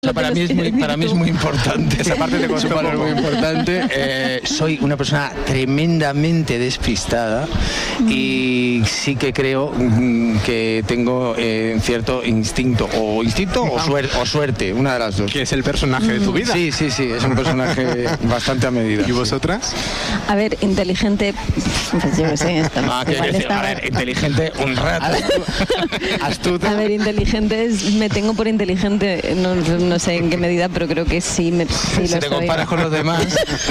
Para mí es muy importante. Esa parte te costó un poco. Muy importante. Soy una persona tremendamente despistada y sí que creo que tengo cierto instinto o suerte, una de las dos. Que es el personaje de tu vida. Sí, es un personaje bastante a medida. ¿Y vosotras? A ver, inteligente, pues yo qué sé. A ver, inteligente un rato. Astuta. A ver, inteligente, me tengo por inteligente, no sé en qué medida, pero creo que sí, sí si lo te soy. comparas con los demás.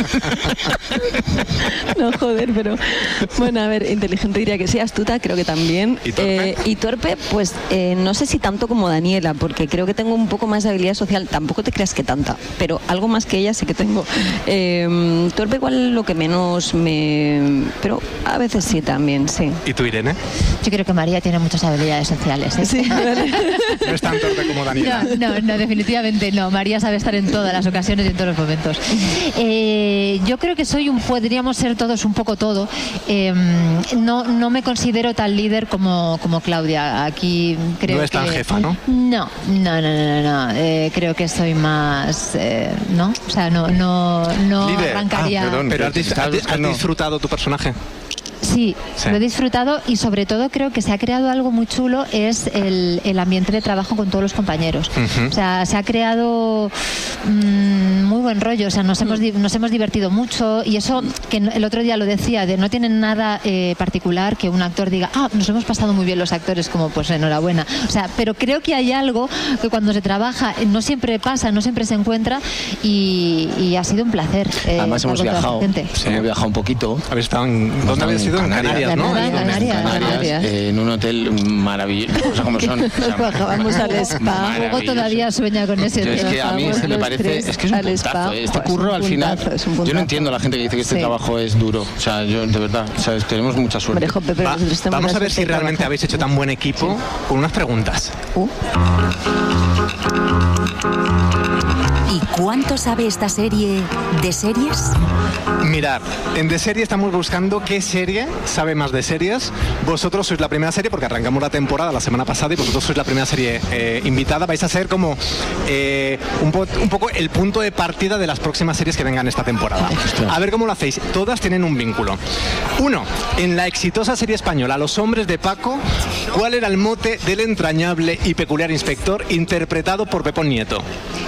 No, joder, pero bueno, a ver, inteligente diría que sí, astuta creo que también. ¿Y torpe? Torpe, pues no sé si tanto como Daniela, porque creo que tengo un poco más de habilidad social, tampoco te creas que tanta, pero algo más que ella sí que tengo. Torpe igual lo que menos pero a veces sí también, sí. ¿Y tú, Irene? Yo creo que María tiene muchas habilidades sociales, ¿eh? Sí, vale. No es tan torpe como Daniela. No, definitivamente no. María sabe estar en todas las ocasiones y en todos los momentos. Yo creo que podríamos ser todos un poco todo. No me considero tan líder como Claudia. Aquí creo no es tan jefa, ¿no? No. Creo que soy más, ¿no? O sea, no líder. arrancaría. Pero ¿has disfrutado tu personaje? Sí, lo he disfrutado y sobre todo creo que se ha creado algo muy chulo, es el ambiente de trabajo con todos los compañeros. O sea, se ha creado muy buen rollo, o sea, nos hemos divertido mucho y eso, que el otro día lo decía, de no tienen nada particular que un actor diga, nos hemos pasado muy bien los actores, como pues enhorabuena. O sea, pero creo que hay algo que cuando se trabaja no siempre pasa, no siempre se encuentra y ha sido un placer. Además hemos viajado un poquito. ¿Habéis estado ¿dónde habéis ido? En Canarias, ¿no? Canarias, en un hotel maravilloso, o sea, como son. Vamos al spa. Luego todavía sueña con ese. Es que a mí se me parece, es que es un puntazo. Este curro al final, yo no entiendo a la gente que dice que este trabajo es duro. O sea, yo de verdad, ¿sabes? Tenemos mucha suerte. Vamos a ver si realmente habéis hecho tan buen equipo con unas preguntas. ¿Y cuánto sabe esta serie de series? Mirad, en De Serie estamos buscando qué serie sabe más de series. Vosotros sois la primera serie, porque arrancamos la temporada la semana pasada y vosotros sois la primera serie invitada. Vais a ser como un poco el punto de partida de las próximas series que vengan esta temporada. A ver cómo lo hacéis. Todas tienen un vínculo. 1. En la exitosa serie española Los hombres de Paco, ¿cuál era el mote del entrañable y peculiar inspector interpretado por Pepón Nieto?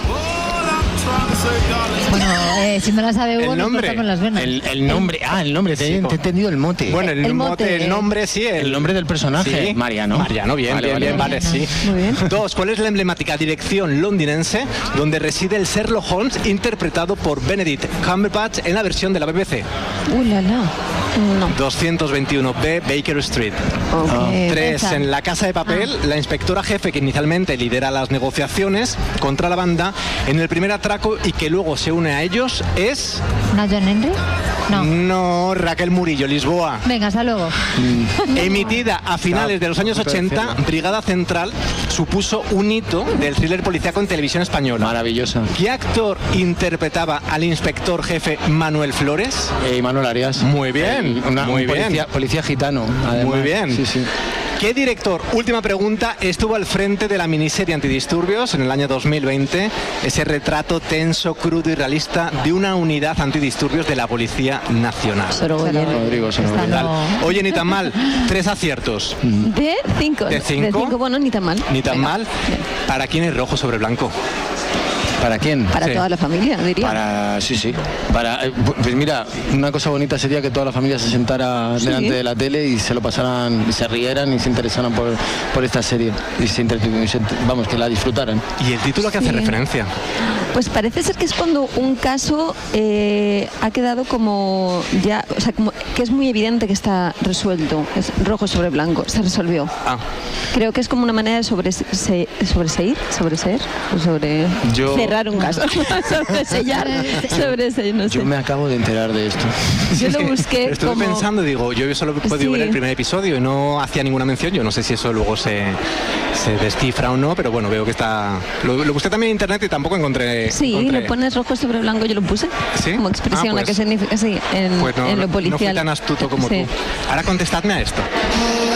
Bueno, si no la sabe Hugo, nos corta con las venas. El nombre, te he entendido el mote. Bueno, el nombre, sí. El nombre del personaje, sí. Mariano, bien, vale, sí. Muy bien. 2. ¿Cuál es la emblemática dirección londinense donde reside el Sherlock Holmes interpretado por Benedict Cumberbatch en la versión de la BBC? No. 221B Baker Street. 3. En La Casa de Papel, la inspectora jefe que inicialmente lidera las negociaciones contra la banda en el primer atraco y que luego se une a ellos es... ¿No, John Henry? No, Raquel Murillo, Lisboa. Venga, hasta luego. Emitida a finales de los años 80, Brigada Central supuso un hito del thriller policíaco en televisión española. Maravillosa. ¿Qué actor interpretaba al inspector jefe Manuel Flores? Manuel Arias. Muy bien. Policía gitano, además. Muy bien. Sí. ¿Qué director, última pregunta, estuvo al frente de la miniserie Antidisturbios en el año 2020? Ese retrato tenso, crudo y realista de una unidad antidisturbios de la Policía Nacional. Rodrigo Sorogoyen. Oye, ni tan mal. 3 aciertos. ¿De 5? ¿De 5? Bueno, ni tan mal. Ni tan mal. ¿Para quién es rojo sobre blanco? ¿Para quién? Para toda la familia, diría. Sí. Pues mira, una cosa bonita sería que toda la familia se sentara delante de la tele y se lo pasaran, y se rieran y se interesaran por esta serie. Y que la disfrutaran. ¿Y el título a qué hace referencia? Pues parece ser que es cuando un caso ha quedado como ya, o sea, como que es muy evidente que está resuelto. Es rojo sobre blanco, se resolvió. Creo que es como una manera de sobreseer, cerrar un caso, sobresellar, no sé. Yo me acabo de enterar de esto. Yo lo busqué. Estuve pensando, digo, yo solo he podido ver el primer episodio y no hacía ninguna mención. Yo no sé si eso luego se descifra o no, pero bueno, veo que está... Lo busqué también en internet y tampoco encontré... Le pones rojo sobre blanco, yo lo puse. ¿Sí? Como expresión, pues, ¿a qué significa? Sí, en lo policial. No fui tan astuto como tú. Ahora contestadme a esto.